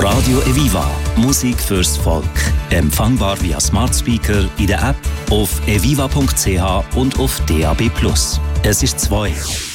Radio Eviva. Musik fürs Volk. Empfangbar via Smart Speaker, in der App, auf eviva.ch und auf DAB+. Es ist 2.